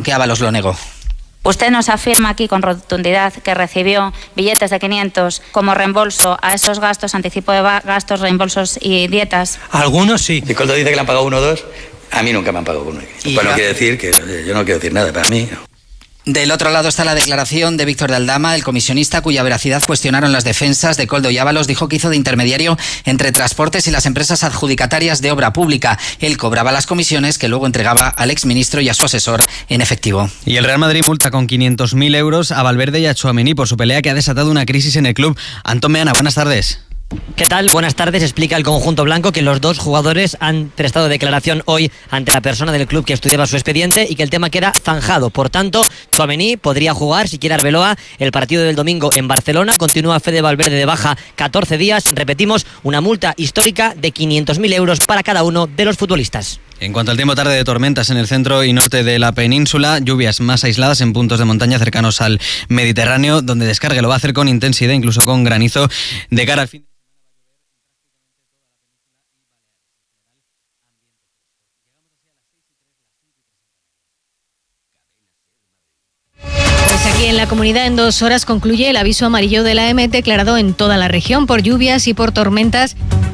aunque Ábalos lo negó. Usted nos afirma aquí con rotundidad que recibió billetes de 500 como reembolso a esos gastos, anticipo de gastos, reembolsos y dietas. Algunos sí. Y cuando dice que le han pagado 1 o 2, a mí nunca me han pagado 1. Pues no quiere decir que yo no quiero decir nada, para mí no. Del otro lado está la declaración de Víctor de Aldama, el comisionista cuya veracidad cuestionaron las defensas de Koldo y Ábalos. Dijo que hizo de intermediario entre Transportes y las empresas adjudicatarias de obra pública. Él cobraba las comisiones que luego entregaba al exministro y a su asesor en efectivo. Y el Real Madrid multa con 500.000 euros a Valverde y a Tchouaméni por su pelea que ha desatado una crisis en el club. Antón Meana, buenas tardes. ¿Qué tal? Buenas tardes. Explica el conjunto blanco que los dos jugadores han prestado declaración hoy ante la persona del club que estudiaba su expediente y que el tema queda zanjado. Por tanto, Tchouaméni podría jugar, si quiere Arbeloa, el partido del domingo en Barcelona. Continúa Fede Valverde de baja 14 días. Repetimos, una multa histórica de 500.000 euros para cada uno de los futbolistas. En cuanto al tiempo, tarde de tormentas en el centro y norte de la península, lluvias más aisladas en puntos de montaña cercanos al Mediterráneo, donde descargue lo va a hacer con intensidad, incluso con granizo, de cara al fin. Pues aquí en la comunidad en 2 horas concluye el aviso amarillo de la EMET declarado en toda la región por lluvias y por tormentas.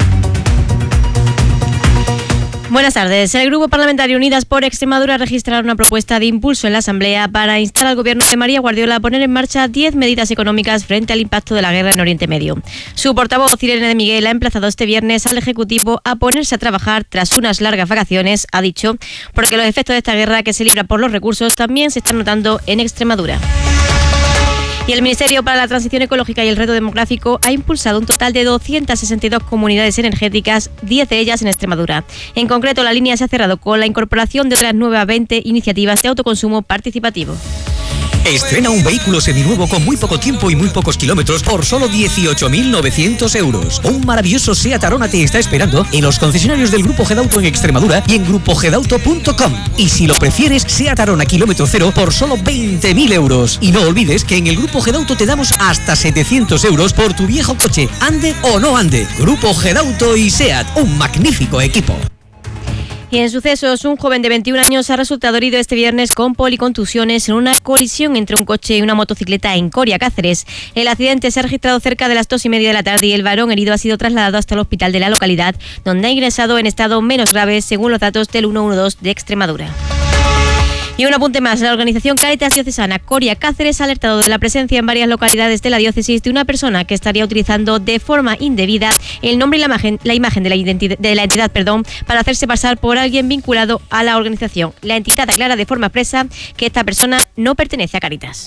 Buenas tardes. El Grupo Parlamentario Unidas por Extremadura registrará una propuesta de impulso en la Asamblea para instar al Gobierno de María Guardiola a poner en marcha 10 medidas económicas frente al impacto de la guerra en Oriente Medio. Su portavoz, Irene de Miguel, ha emplazado este viernes al Ejecutivo a ponerse a trabajar tras unas largas vacaciones, ha dicho, porque los efectos de esta guerra que se libra por los recursos también se están notando en Extremadura. Y el Ministerio para la Transición Ecológica y el Reto Demográfico ha impulsado un total de 262 comunidades energéticas, 10 de ellas en Extremadura. En concreto, la línea se ha cerrado con la incorporación de otras nuevas 20 iniciativas de autoconsumo participativo. Estrena un vehículo seminuevo con muy poco tiempo y muy pocos kilómetros por solo 18.900 euros. Un maravilloso Seat Arona te está esperando en los concesionarios del Grupo Gedauto en Extremadura y en grupogedauto.com. Y si lo prefieres, Seat Arona kilómetro cero por solo 20.000 euros. Y no olvides que en el Grupo Gedauto te damos hasta 700 euros por tu viejo coche, ande o no ande. Grupo Gedauto y Seat, un magnífico equipo. Y en sucesos, un joven de 21 años ha resultado herido este viernes con policontusiones en una colisión entre un coche y una motocicleta en Coria, Cáceres. El accidente se ha registrado cerca de las 2:30 de la tarde y el varón herido ha sido trasladado hasta el hospital de la localidad, donde ha ingresado en estado menos grave, según los datos del 112 de Extremadura. Y un apunte más, la organización Cáritas Diocesana Coria Cáceres ha alertado de la presencia en varias localidades de la diócesis de una persona que estaría utilizando de forma indebida el nombre y la imagen de la entidad, para hacerse pasar por alguien vinculado a la organización. La entidad aclara de forma expresa que esta persona no pertenece a Cáritas.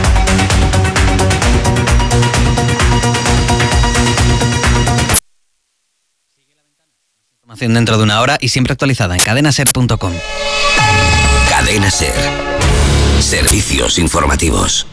Información dentro de una hora y siempre actualizada en cadenaser.com. Cadena Ser. Servicios informativos.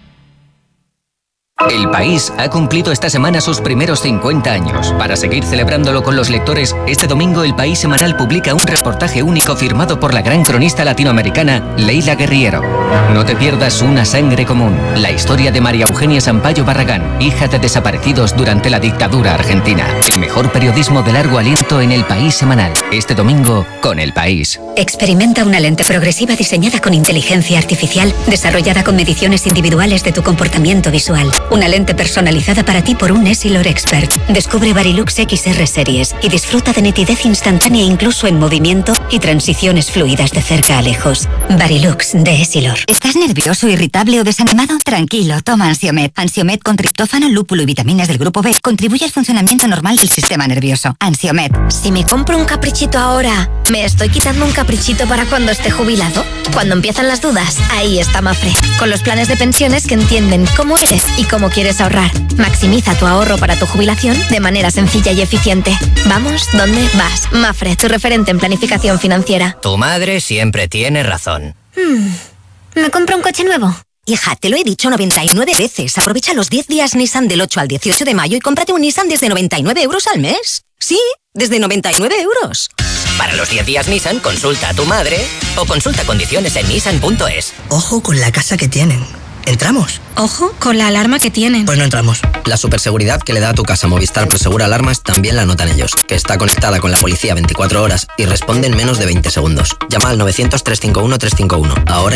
El País ha cumplido esta semana sus primeros 50 años. Para seguir celebrándolo con los lectores, este domingo El País semanal publica un reportaje único firmado por la gran cronista latinoamericana Leila Guerriero. No te pierdas Una sangre común, la historia de María Eugenia Sampaio Barragán, hija de desaparecidos durante la dictadura argentina. El mejor periodismo de largo aliento en El País semanal. Este domingo con El País. Experimenta una lente progresiva diseñada con inteligencia artificial, desarrollada con mediciones individuales de tu comportamiento visual. Una lente personalizada para ti por un Essilor Expert. Descubre Varilux XR Series y disfruta de nitidez instantánea incluso en movimiento y transiciones fluidas de cerca a lejos. Varilux de Essilor. ¿Estás nervioso, irritable o desanimado? Tranquilo, toma Ansiomed. Ansiomed con triptófano, lúpulo y vitaminas del grupo B contribuye al funcionamiento normal del sistema nervioso. Ansiomed. Si me compro un caprichito ahora, ¿me estoy quitando un caprichito para cuando esté jubilado? Cuando empiezan las dudas, ahí está Mafre. Con los planes de pensiones que entienden cómo eres y cómo quieres ahorrar. Maximiza tu ahorro para tu jubilación de manera sencilla y eficiente. Vamos, ¿dónde vas? Mafre, tu referente en planificación financiera. Tu madre siempre tiene razón. ¿Me compro un coche nuevo? Hija, te lo he dicho 99 veces. Aprovecha los 10 días Nissan del 8 al 18 de mayo y cómprate un Nissan desde 99 euros al mes. Sí, desde 99 euros. Para los 10 días Nissan, consulta a tu madre o consulta condiciones en nissan.es. Ojo con la casa que tienen. ¿Entramos? Ojo con la alarma que tienen. Pues no entramos. La superseguridad que le da a tu casa Movistar Prosegur Alarmas también la notan ellos, que está conectada con la policía 24 horas y responde en menos de 20 segundos. Llama al 900 351 351. Ahora